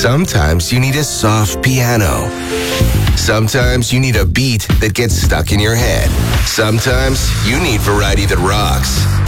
Sometimes you need a soft piano. Sometimes you need a beat that gets stuck in your head. Sometimes you need variety that rocks.